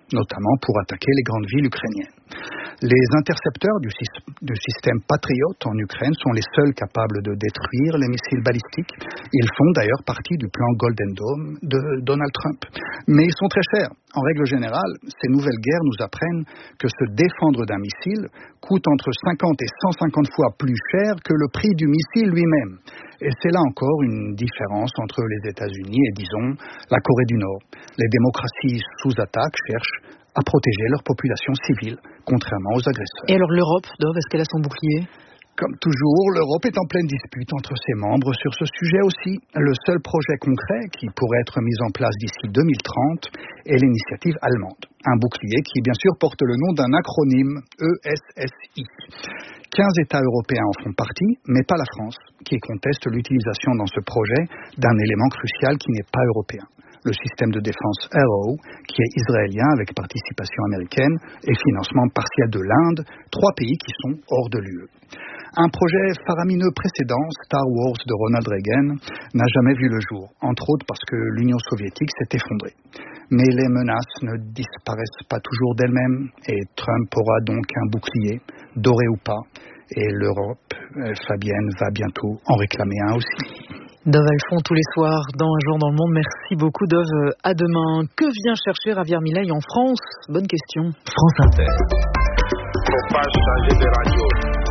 notamment pour attaquer les grandes villes ukrainiennes. Les intercepteurs du système Patriot en Ukraine sont les seuls capables de détruire les missiles balistiques. Ils font d'ailleurs partie du plan Golden Dome de Donald Trump. Mais ils sont très chers. En règle générale, ces nouvelles guerres nous apprennent que se défendre d'un missile coûte entre 50 et 150 fois plus cher que le prix du missile lui-même. Et c'est là encore une différence entre les États-Unis et, disons, la Corée du Nord. Les démocraties sous attaque cherchent à protéger leur population civile, contrairement aux agresseurs. Et alors l'Europe, Dov, est-ce qu'elle a son bouclier ? Comme toujours, l'Europe est en pleine dispute entre ses membres sur ce sujet aussi. Le seul projet concret qui pourrait être mis en place d'ici 2030 est l'initiative allemande. Un bouclier qui, bien sûr, porte le nom d'un acronyme, ESSI. 15 États européens en font partie, mais pas la France, qui conteste l'utilisation dans ce projet d'un élément crucial qui n'est pas européen. Le système de défense Arrow, qui est israélien avec participation américaine et financement partiel de l'Inde, 3 pays qui sont hors de l'UE. Un projet faramineux précédent, Star Wars de Ronald Reagan, n'a jamais vu le jour, entre autres parce que l'Union soviétique s'est effondrée. Mais les menaces ne disparaissent pas toujours d'elles-mêmes et Trump aura donc un bouclier, doré ou pas, et l'Europe, Fabienne, va bientôt en réclamer un aussi. Dov Alphon tous les soirs dans Un jour dans le monde. Merci beaucoup Dov. À demain. Que vient chercher Javier Milei en France ? Bonne question. France Inter. Faut pas changer de radio.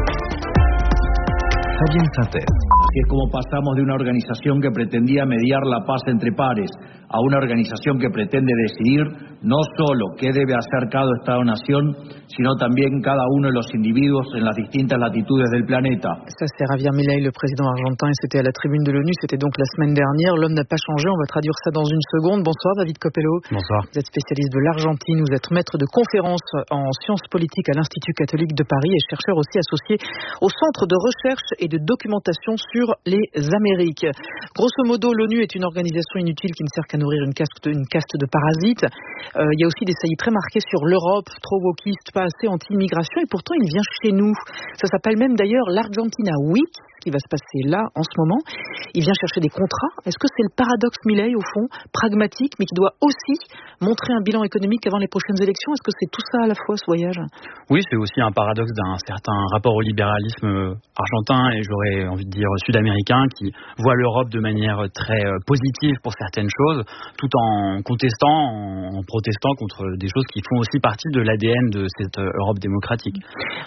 Fabienne Synthèse. Que es como pasamos de una organización que pretendía mediar la paz entre pares a una organización que pretende decidir no solo qué debe hacer cada Estado-nación, sino también cada uno de los individuos en las distintas latitudes del planeta. Ça c'est Javier Milei, le président argentin, et c'était à la tribune de l'ONU, c'était donc la semaine dernière. L'homme n'a pas changé, on va traduire ça dans une seconde. Bonsoir David Copello. Bonsoir. Vous êtes spécialiste de l'Argentine, vous êtes maître de conférences en sciences politiques à l'Institut catholique de Paris et chercheur aussi associé au Centre de recherche et de documentation sur les Amériques. Grosso modo, l'ONU est une organisation inutile qui ne sert qu'à nourrir une caste de parasites. Il y a aussi des saillies très marquées sur l'Europe, trop wokiste, pas assez anti-immigration, et pourtant il vient chez nous. Ça s'appelle même d'ailleurs l'Argentina Week, qui va se passer là en ce moment. Il vient chercher des contrats. Est-ce que c'est le paradoxe Milei, au fond, pragmatique, mais qui doit aussi montrer un bilan économique avant les prochaines élections ? Est-ce que c'est tout ça à la fois, ce voyage ? Oui, c'est aussi un paradoxe d'un certain rapport au libéralisme argentin, et j'aurais envie de dire sud-américain, qui voit l'Europe de manière très positive pour certaines choses, tout en contestant, en protestant contre des choses qui font aussi partie de l'ADN de cette Europe démocratique.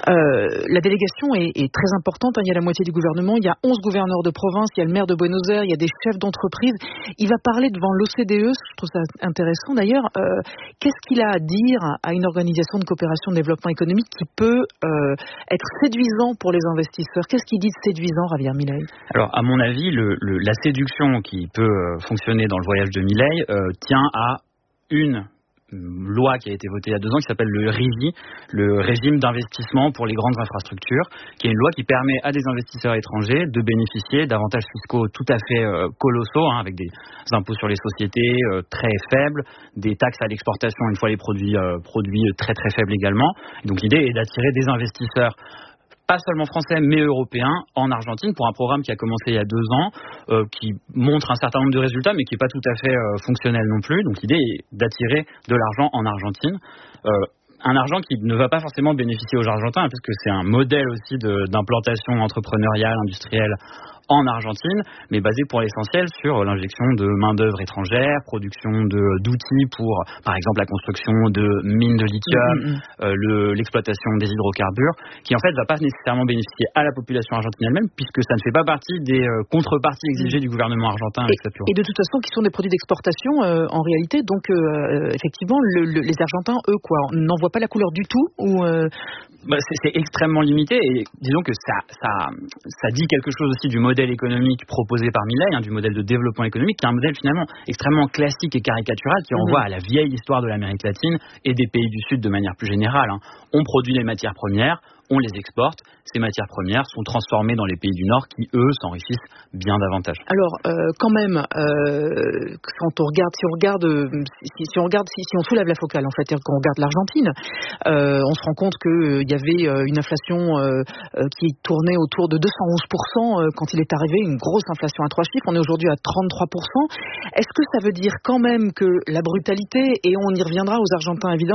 La délégation est très importante. Il y a la moitié du gouvernement. Il y a 11 gouverneurs de province, il y a le maire de Buenos Aires, il y a des chefs d'entreprise. Il va parler devant l'OCDE, je trouve ça intéressant d'ailleurs. Qu'est-ce qu'il a à dire à une organisation de coopération de développement économique qui peut être séduisant pour les investisseurs ? Qu'est-ce qu'il dit de séduisant, Javier Milei ? Alors, à mon avis, la séduction qui peut fonctionner dans le voyage de Milei tient à une loi qui a été votée il y a 2 ans qui s'appelle le RIGI, le régime d'investissement pour les grandes infrastructures, qui est une loi qui permet à des investisseurs étrangers de bénéficier d'avantages fiscaux tout à fait colossaux, avec des impôts sur les sociétés très faibles, des taxes à l'exportation une fois les produits très très faibles également. Donc l'idée est d'attirer des investisseurs pas seulement français mais européens en Argentine pour un programme qui a commencé il y a 2 ans, qui montre un certain nombre de résultats mais qui n'est pas tout à fait fonctionnel non plus. Donc l'idée est d'attirer de l'argent en Argentine. Un argent qui ne va pas forcément bénéficier aux Argentins, parce que c'est un modèle aussi d'implantation entrepreneuriale, industrielle en Argentine, mais basé pour l'essentiel sur l'injection de main-d'œuvre étrangère, production d'outils pour, par exemple, la construction de mines de lithium, l'exploitation des hydrocarbures, qui en fait ne va pas nécessairement bénéficier à la population argentine elle-même, puisque ça ne fait pas partie des contreparties exigées du gouvernement argentin avec cette loi. Et de toute façon, qui sont des produits d'exportation en réalité, donc effectivement, les Argentins, eux, n'en voient pas la couleur du tout ou c'est extrêmement limité, et disons que ça dit quelque chose aussi du modèle économique proposé par Milei, du modèle de développement économique, qui est un modèle finalement extrêmement classique et caricatural, qui renvoie à la vieille histoire de l'Amérique latine et des pays du Sud de manière plus générale. On produit les matières premières, on les exporte, ces matières premières sont transformées dans les pays du Nord qui, eux, s'enrichissent bien davantage. Alors, quand même, quand on regarde, si on soulève la focale, en fait, et qu'on regarde l'Argentine, on se rend compte qu'il y avait une inflation qui tournait autour de 211% quand il est arrivé, une grosse inflation à 3 chiffres. On est aujourd'hui à 33%. Est-ce que ça veut dire quand même que la brutalité, et on y reviendra aux Argentins évidemment,